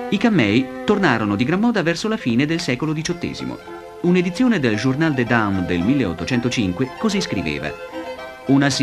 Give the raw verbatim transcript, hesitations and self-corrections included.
I cammei tornarono di gran moda verso la fine del secolo diciottesimo. Un'edizione del Journal des Dames del milleottocentocinque così scriveva: una